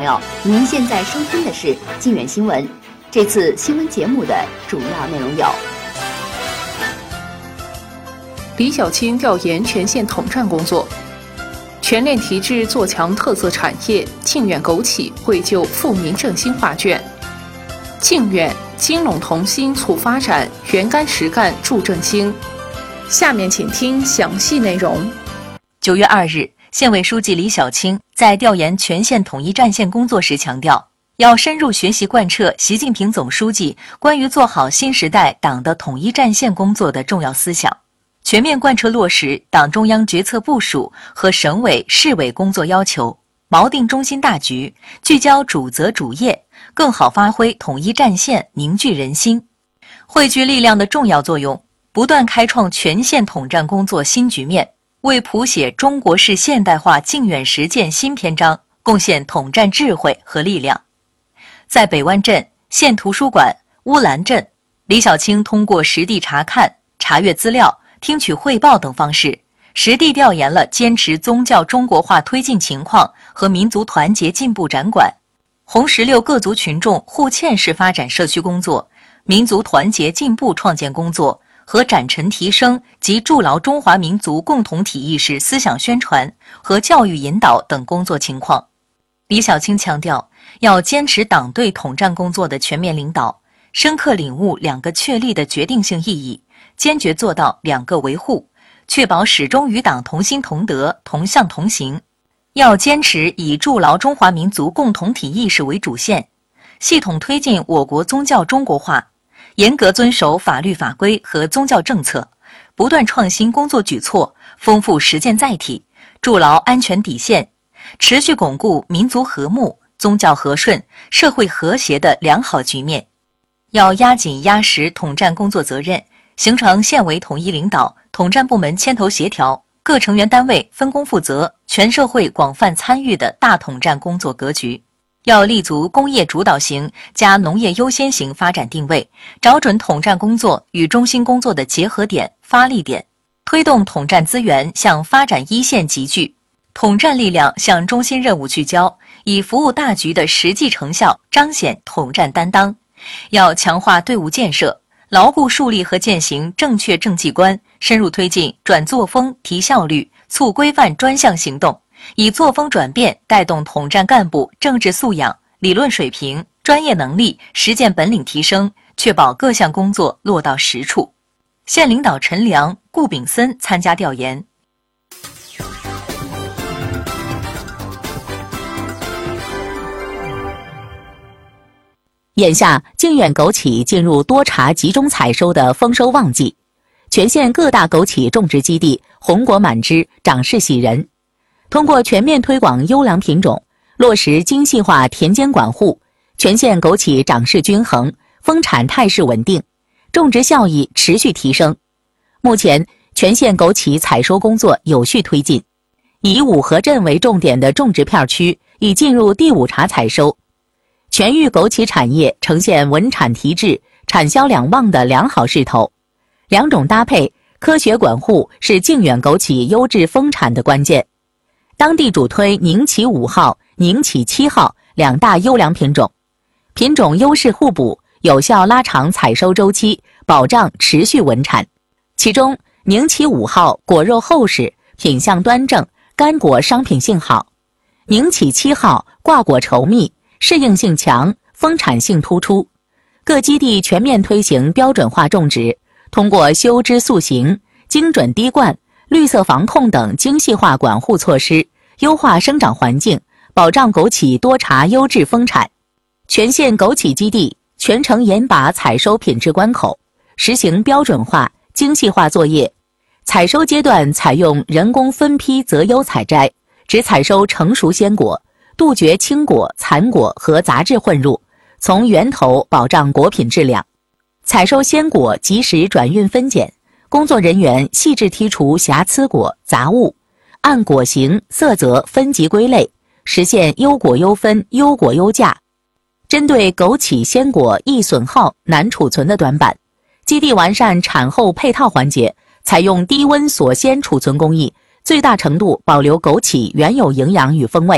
友，您现在收听的是靖远新闻。这次新闻节目的主要内容有： 李小青调研全县统战工作，全链提质做强特色产业，靖远枸杞绘就富民振兴画卷。靖远金陇同心促发展，原干实干助振兴。下面请听详细内容。 9月2日，县委书记李小青在调研全县统一战线工作时强调，要深入学习贯彻习近平总书记关于做好新时代党的统一战线工作的重要思想，全面贯彻落实党中央决策部署和省委市委工作要求，锚定中心大局，聚焦主责主业，更好发挥统一战线凝聚人心、汇聚力量的重要作用，不断开创全县统战工作新局面，为谱写中国式现代化靖远实践新篇章贡献统战智慧和力量。在北湾镇、县图书馆、乌兰镇，李小青通过实地查看、查阅资料、听取汇报等方式，实地调研了坚持宗教中国化推进情况和民族团结进步展馆、红16各族群众互嵌式发展社区工作、民族团结进步创建工作和展陈提升及筑牢中华民族共同体意识思想宣传和教育引导等工作情况。李小青强调，要坚持党对统战工作的全面领导，深刻领悟2个确立的决定性意义，坚决做到2个维护，确保始终与党同心同德、同向同行。要坚持以筑牢中华民族共同体意识为主线，系统推进我国宗教中国化，严格遵守法律法规和宗教政策，不断创新工作举措，丰富实践载体，筑牢安全底线，持续巩固民族和睦、宗教和顺、社会和谐的良好局面。要压紧压实统战工作责任，形成县委统一领导、统战部门牵头协调、各成员单位分工负责、全社会广泛参与的大统战工作格局。要立足工业主导型加农业优先型发展定位，找准统战工作与中心工作的结合点、发力点，推动统战资源向发展一线集聚，统战力量向中心任务聚焦，以服务大局的实际成效彰显统战担当。要强化队伍建设，牢固树立和践行正确政绩观，深入推进转作风提效率、促规范专项行动，以作风转变带动统战干部政治素养、理论水平、专业能力、实践本领提升，确保各项工作落到实处。县领导陈良、顾炳森参加调研。 眼下，靖远枸杞进入多茬集中采收的丰收旺季，全县各大枸杞种植基地红果满枝，长势喜人。通过全面推广优良品种，落实精细化田间管护，全县枸杞长势均衡，丰产态势稳定，种植效益持续提升。目前，全县枸杞采收工作有序推进，以五河镇为重点的种植片区已进入第5茬采收。全域枸杞产业呈现稳产提质、产销两旺的良好势头。2种搭配、科学管护是靖远枸杞优质丰产的关键。当地主推宁杞5号、宁杞7号2大优良品种，品种优势互补，有效拉长采收周期，保障持续稳产。其中，宁杞5号果肉厚实，品相端正，干果商品性好；宁杞7号挂果稠密，适应性强，丰产性突出。各基地全面推行标准化种植，通过修枝塑形、精准滴灌、绿色防控等精细化管护措施，优化生长环境，保障枸杞多茬优质丰产。全县枸杞基地全程严把采收品质关口，实行标准化、精细化作业。采收阶段采用人工分批择优采摘，只采收成熟鲜果，杜绝青果、残果和杂质混入，从源头保障果品质量。采收鲜果及时转运分拣，工作人员细致剔除瑕疵果、杂物，按果形、色泽分级归类，实现优果优分、优果优价。针对枸杞鲜果易损耗、难储存的短板，基地完善产后配套环节，采用低温锁鲜储存工艺，最大程度保留枸杞原有营养与风味，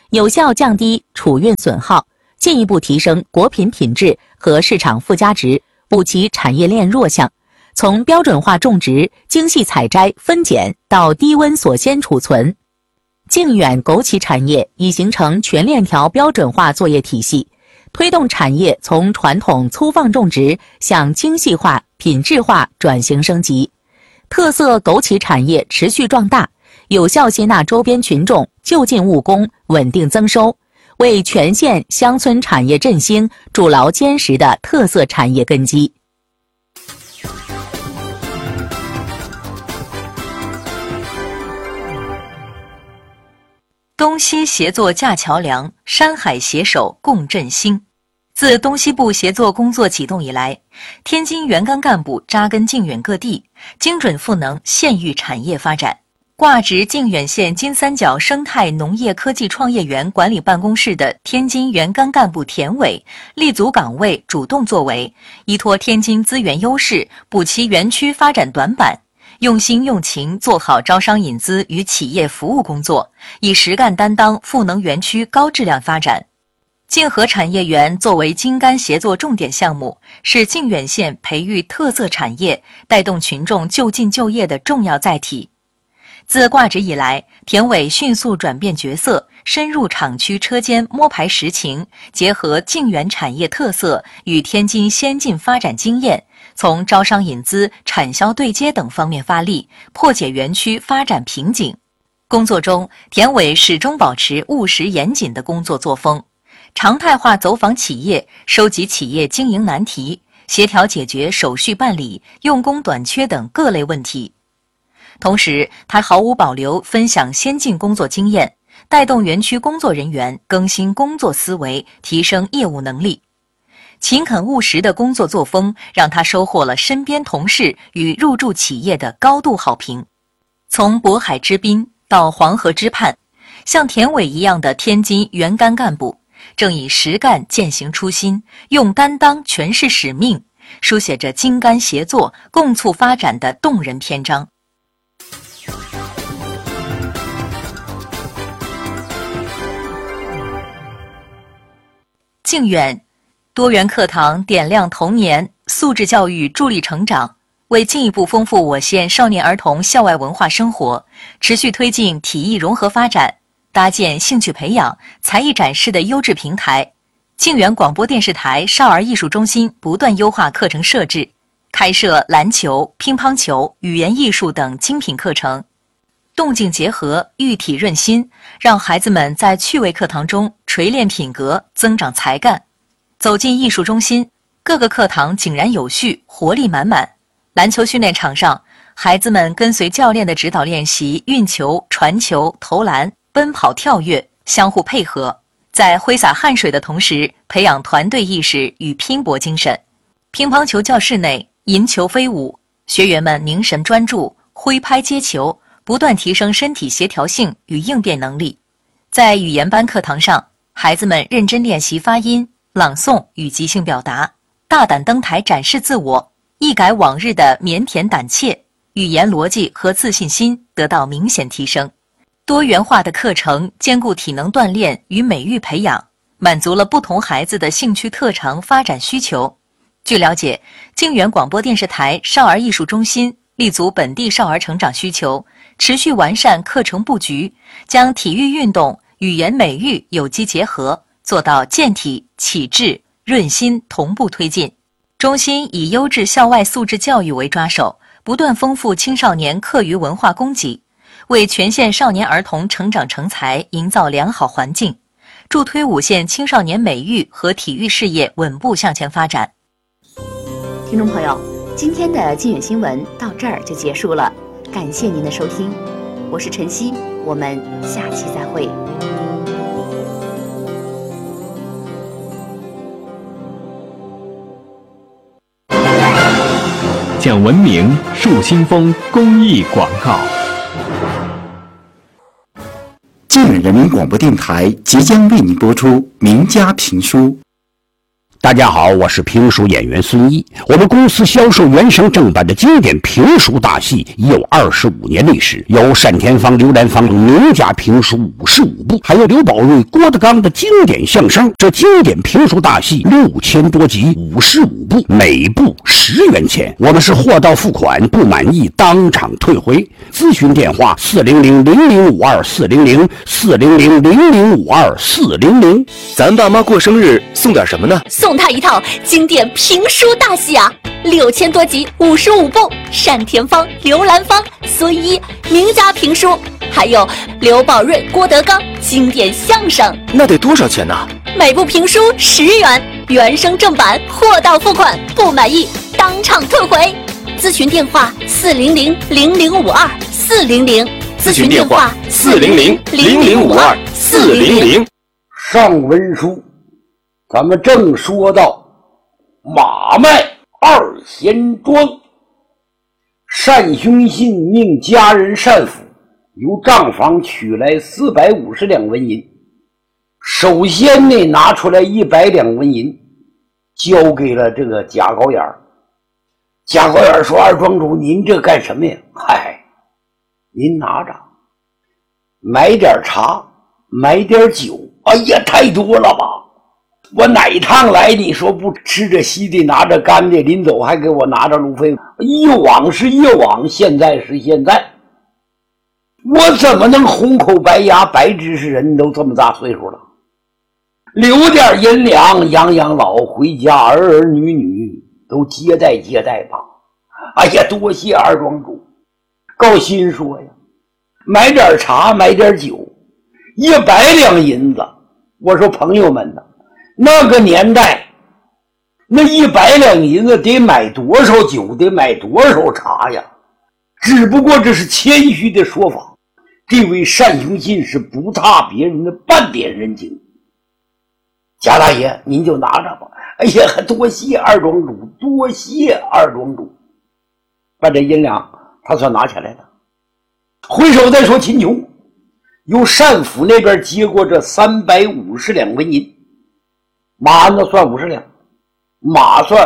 有效降低储运损耗，进一步提升果品品质和市场附加值，补齐产业链弱项。从标准化种植、精细采摘、分拣到低温锁鲜储存，靖远枸杞产业已形成全链条标准化作业体系，推动产业从传统粗放种植向精细化、品质化转型升级。特色枸杞产业持续壮大，有效吸纳周边群众就近务工，稳定增收，为全县乡村产业振兴筑牢坚实的特色产业根基。 东西协作架桥梁，山海携手共振兴。自东西部协作工作启动以来，天津原干干部扎根靖远各地，精准赋能县域产业发展。挂职靖远县金三角生态农业科技创业园管理办公室的天津原干干部田伟，立足岗位，主动作为，依托天津资源优势，补齐园区发展短板，用心用情做好招商引资与企业服务工作，以实干担当赋能园区高质量发展。靖河产业园作为津甘协作重点项目，是靖远县培育特色产业、带动群众就近就业的重要载体。自挂职以来，田伟迅速转变角色，深入厂区车间摸排实情，结合靖远产业特色与天津先进发展经验，从招商引资、产销对接等方面发力，破解园区发展瓶颈。工作中，田伟始终保持务实严谨的工作作风，常态化走访企业，收集企业经营难题，协调解决手续办理、用工短缺等各类问题。同时，他毫无保留分享先进工作经验，带动园区工作人员更新工作思维，提升业务能力。勤恳务实的工作作风让他收获了身边同事与入驻企业的高度好评。从渤海之滨到黄河之畔，像田伟一样的天津原干干部正以实干践行初心，用担当诠释使命，书写着津甘协作、共促发展的动人篇章。靖远多元课堂点亮童年，素质教育助力成长。为进一步丰富我县少年儿童校外文化生活，持续推进体艺融合发展，搭建兴趣培养、才艺展示的优质平台，靖远广播电视台少儿艺术中心不断优化课程设置，开设篮球、乒乓球、语言艺术等精品课程，动静结合，育体润心，让孩子们在趣味课堂中锤炼品格，增长才干。走进艺术中心，各个课堂井然有序，活力满满。篮球训练场上，孩子们跟随教练的指导练习运球、传球、投篮、奔跑、跳跃，相互配合，在挥洒汗水的同时，培养团队意识与拼搏精神。乒乓球教室内，银球飞舞，学员们凝神专注，挥拍接球，不断提升身体协调性与应变能力。在语言班课堂上，孩子们认真练习发音、朗诵与即兴表达，大胆登台展示自我，一改往日的腼腆胆怯，语言逻辑和自信心得到明显提升。多元化的课程兼顾体能锻炼与美育培养，满足了不同孩子的兴趣特长发展需求。据了解，靖远广播电视台少儿艺术中心立足本地少儿成长需求，持续完善课程布局，将体育运动、语言美育有机结合，做到健体、启智、润心同步推进。中心以优质校外素质教育为抓手，不断丰富青少年课余文化供给，为全县少年儿童成长成才营造良好环境，助推5县青少年美育和体育事业稳步向前发展。 听众朋友，今天的靖远新闻到这儿就结束了，感谢您的收听，我是晨曦，我们下期再会。 讲文明树新风公益广告。靖远人民广播电台即将为您播出名家评书。 大家好，我是评书演员孙一。我们公司销售原声正版的经典评书大戏已有25年历史，有单田芳、刘兰芳名家评书55部，还有刘宝瑞、郭德纲的经典相声。这经典评书大戏6000多集，55部，每部10元钱。我们是货到付款，不满意当场退回。咨询电话400-0052-400，400-0052-400。 咱爸妈过生日送点什么呢？ 送他一套经典评书大戏啊，6000多集，55部，单田芳、刘兰芳、孙一名家评书，还有刘宝瑞、郭德纲经典相声。 那得多少钱呢？ 每部评书10元，原声正版，货到付款，不满意当场退回。咨询电话400-0052-400，咨询电话 400-0052-400。 上文书咱们正说到马卖二贤庄，单雄信命家人单府由账房取来450两纹银，首先呢拿出来100两纹银交给了这个贾高眼。贾高眼说：“二庄主，您这干什么呀？”“嗨，您拿着，买点茶，买点酒。”“哎呀，太多了吧！我哪趟来你说不吃着稀的拿着干的，临走还给我拿着路费。一往是一往，现在是现在，我怎么能红口白牙白知识人都这么大岁数了，留点银两养养老，回家儿儿女女都接待接待吧。”“哎呀，多谢二庄主。”高鑫说呀，买点茶，买点酒，100两银子。我说朋友们呢，那个年代那100两银子得买多少酒，得买多少茶呀？只不过这是谦虚的说法，这位单雄信是不差别人的半点人情。贾大爷您就拿着吧。“哎呀，多谢二庄主，多谢二庄主。”把这银两他算拿起来了。回首再说秦琼，由单府那边接过这350两纹银，马呢算50两，马算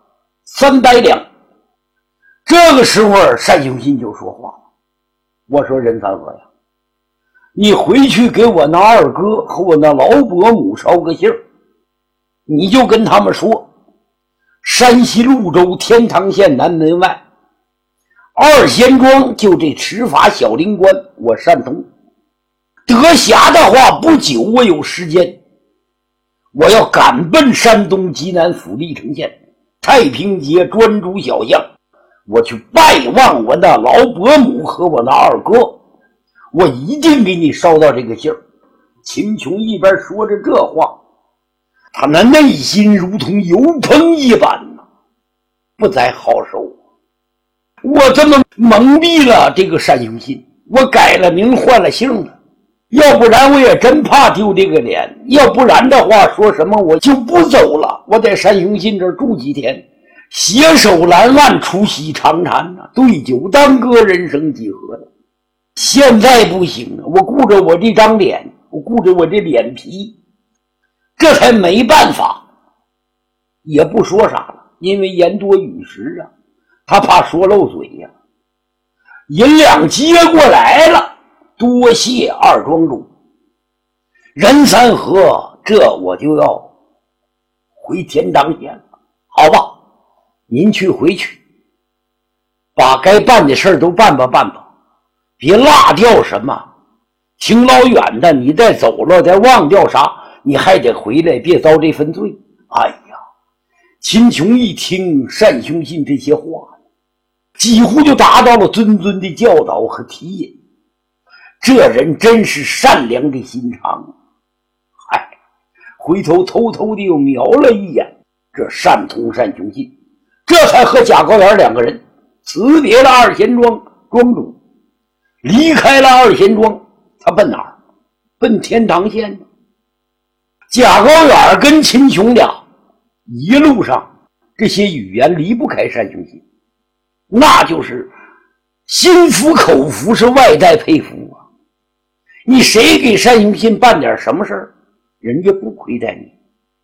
300两。这个时候单雄信就说话了：“我说任三河呀，你回去给我那二哥和我那老伯母捎个信儿，你就跟他们说，山西潞州天堂县南门外二贤庄就这持法小灵关，我单同得暇的话，不久我有时间，我要赶奔山东济南府历城县太平街专诸小巷，我去拜望我那老伯母和我那二哥，我一定给你捎到这个信儿。”秦琼一边说着这话，他那内心如同油烹一般呢，不再好受。我这么蒙蔽了这个单雄信，我改了名换了姓了，要不然我也真怕丢这个脸，要不然的话说什么我就不走了，我在单雄信这儿住几天，携手蓝腕，出席长谈呢，对酒当歌，人生几何的。现在不行了，我顾着我这张脸，我顾着我这脸皮，这才没办法，也不说啥了，因为言多语实啊，他怕说漏嘴呀。银两接过来了，多谢二庄主。任三河，这我就要回天堂县了，好吧？您去回去，把该办的事都办吧，别落掉什么。挺老远的，你再走了，再忘掉啥，你还得回来，别遭这份罪。哎呀，秦琼一听单雄信这些话，几乎就达到了谆谆的教导和提引。这人真是善良的心肠。嗨，回头偷偷的又瞄了一眼这单同单雄信，这才和贾高原两个人辞别了二贤庄庄主，离开了二贤庄。他奔哪儿？奔天堂县。贾高远跟秦琼俩一路上这些语言离不开单雄信，那就是心服口服，是外带佩服啊。你谁给单雄信办点什么事儿，人家不亏待你，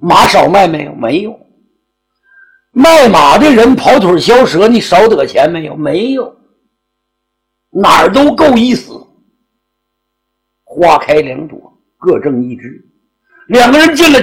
马少卖没有？没有。卖马的人跑腿消折，你少得钱没有？没有。哪儿都够意思。花开两朵，各挣一枝。两个人进了